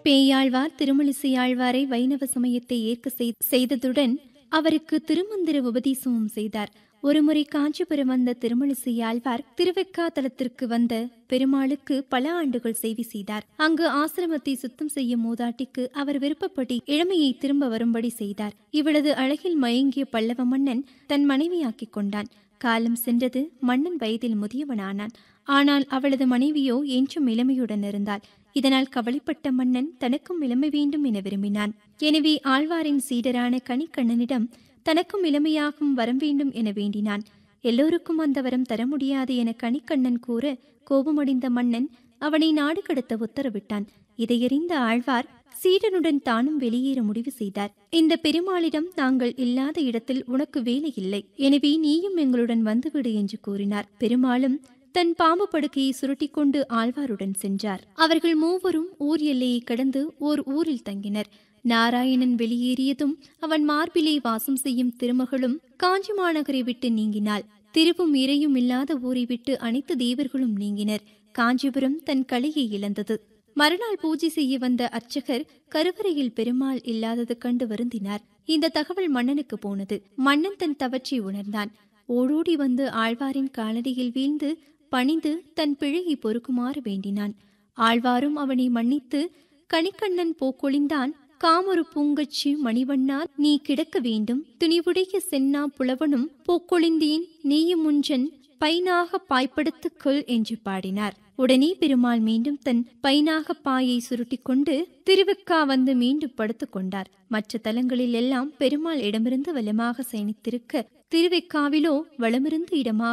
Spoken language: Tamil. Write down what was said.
பேயாழ்வார் திருமழிசையாழ்வாரை வைணவ சமயத்தை ஏற்க செய்ததுடன் அவருக்கு திருமந்திர உபதேசமும் செய்தார். ஒருமுறை காஞ்சிபுரம் வந்த திருமழிசையாழ்வார் திருவெக்காதலத்திற்கு வந்த பெருமாளுக்கு பல ஆண்டுகள் சேவை செய்தார். அங்கு ஆசிரமத்தை சுத்தம் செய்யும் மூதாட்டிக்கு அவர் விருப்பப்படி இளமையை திரும்ப வரும்படி செய்தார். இவளது அழகில் மயங்கிய பல்லவ மன்னன் தன் மனைவியாக்கிக் கொண்டான். காலம் சென்றது. மன்னன் வயதில் முதியவனானான். ஆனால் அவளது மனைவியோ என்றும் இளமையுடன் இருந்தாள். இதனால் கவலைப்பட்ட மன்னன் தனக்கும் இளமை வேண்டும் என விரும்பினான். எனவே ஆழ்வாரின் சீடரான கணிக்கண்ணனிடம் தனக்கும் இளமையாகும் வரம் வேண்டும் என வேண்டினான். எல்லோருக்கும் அந்த வரம் தர முடியாது என கணிக்கண்ணன் கூற கோபமடைந்த மன்னன் அவனை நாடு கடத்த உத்தரவிட்டான். இதையறிந்த ஆழ்வார் சீடனுடன் தானும் வெளியேற முடிவு செய்தார். இந்த பெருமாளிடம் தாங்கள் இல்லாத இடத்தில் உனக்கு வேலை இல்லை, எனவே நீயும் எங்களுடன் வந்துவிடு என்று கூறினார். பெருமாளும் தன் பாம்பு படுக்கையை சுருட்டி கொண்டு ஆழ்வாருடன் சென்றார். அவர்கள் மூவரும் ஊர் எல்லையை கடந்து ஓர் ஊரில் தங்கினர். நாராயணன் வெளியேறியதும் அவன் மார்பிலே வாசம் செய்யும் திருமகளும் காஞ்சி மாநகரை விட்டு நீங்கினாள். திருவும் இறையும் இல்லாத ஊரை விட்டு அனைத்து தேவர்களும் நீங்கினர். காஞ்சிபுரம் தன் கலையை இழந்தது. மறுநாள் பூஜை செய்ய வந்த அர்ச்சகர் கருவறையில் பெருமாள் இல்லாதது கண்டு வருந்தினார். இந்த தகவல் மன்னனுக்கு போனது. மன்னன் தன் தவற்றை உணர்ந்தான். ஓடோடி வந்து ஆழ்வாரின் காலடியில் வீழ்ந்து பணிந்து தன் பிழையை பொறுக்குமாறு வேண்டினான். ஆழ்வாரும் அவனை மன்னித்து, கணிக்கண்ணன் போக்கொழிந்தான், காமொரு பூங்கச்சி மணிவண்ணா நீ கிடக்க வேண்டும், துணிவுடைய சென்னா புலவனும் போக்கொழிந்தேன், நீயும் முஞ்சன் பைனாக பாய்படுத்துக் கொள் என்று பாடினார். உடனே பெருமாள் மீண்டும் தன் பைனாக பாயை சுருட்டி கொண்டு திருவெக்கா வந்து மீண்டும் படுத்துக் கொண்டார். மற்ற தலங்களில் எல்லாம் பெருமாள் இடமிருந்து வலமாக சயனித்திருக்க, திருவெக்காவிலோ வலமிருந்து இடமாக